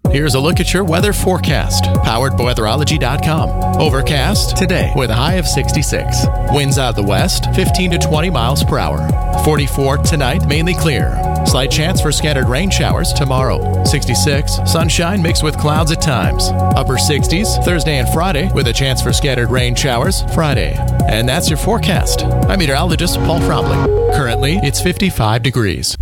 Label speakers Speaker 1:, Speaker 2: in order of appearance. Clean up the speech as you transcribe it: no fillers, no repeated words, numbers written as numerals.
Speaker 1: Here's a look at your weather forecast, powered by weatherology.com. Overcast today with a high of 66. Winds out of the west, 15 to 20 miles per hour. 44 tonight, mainly clear. Slight chance for scattered rain showers tomorrow. 66, sunshine mixed with clouds at times. Upper 60s Thursday and Friday with a chance for scattered rain showers Friday. And that's your forecast. I'm meteorologist Paul Fromling. Currently, it's 55 degrees.